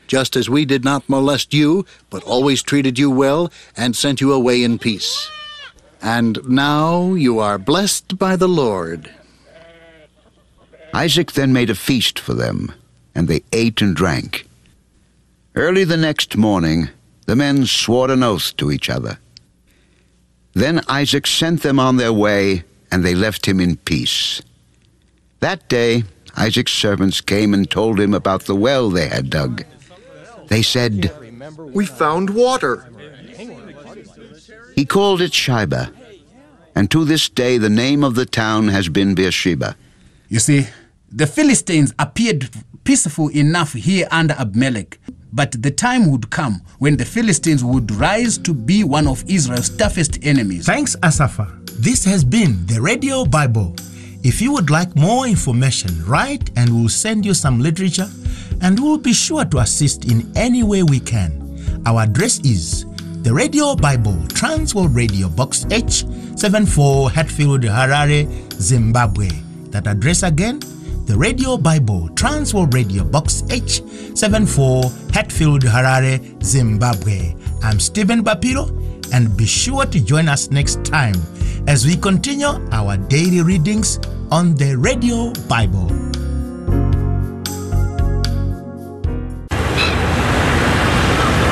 just as we did not molest you, but always treated you well and sent you away in peace. And now you are blessed by the Lord." Isaac then made a feast for them, and they ate and drank. Early the next morning, the men swore an oath to each other. Then Isaac sent them on their way, and they left him in peace. That day, Isaac's servants came and told him about the well they had dug. They said, "We found water." He called it Shibah, and to this day the name of the town has been Beersheba. You see, the Philistines appeared peaceful enough here under Abimelech, but the time would come when the Philistines would rise to be one of Israel's toughest enemies. Thanks, Asafa. This has been the Radio Bible. If you would like more information, write and we'll send you some literature, and we'll be sure to assist in any way we can. Our address is the Radio Bible, Transworld Radio, Box H, 74 Hatfield, Harare, Zimbabwe. That address again, the Radio Bible, Transworld Radio, Box H, 74 Hatfield, Harare, Zimbabwe. I'm Stephen Bapiro, and be sure to join us next time as we continue our daily readings on the Radio Bible.